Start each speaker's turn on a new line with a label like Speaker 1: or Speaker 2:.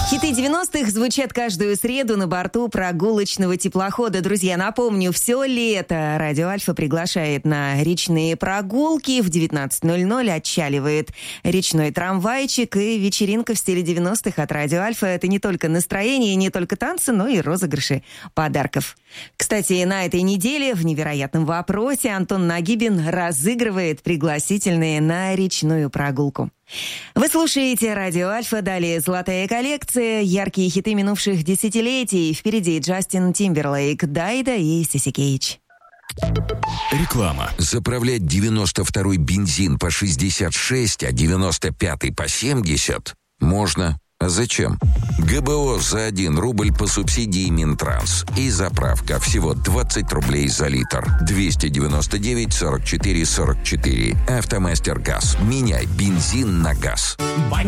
Speaker 1: Хиты 90-х звучат каждую среду на борту прогулочного теплохода. Друзья, напомню, все лето Радио Альфа приглашает на речные прогулки. В 19:00 отчаливает речной трамвайчик, и вечеринка в стиле 90-х от Радио Альфа — это не только настроение, не только танцы, но и розыгрыши подарков. Кстати, на этой неделе в «Невероятном вопросе» Антон Нагибин разыгрывает пригласительные на речную прогулку. Вы слушаете Радио Альфа, далее «Золотая коллекция», яркие хиты минувших десятилетий. Впереди Джастин Тимберлейк, Дайда и Сиси Кейдж.
Speaker 2: Реклама. Заправлять 92-й бензин по 66, а 95-й по 70 можно. А зачем? ГБО за 1 рубль по субсидии Минтранс. И заправка всего 20 рублей за литр. 299 44 44. Автомастер ГАЗ. Меняй бензин на газ.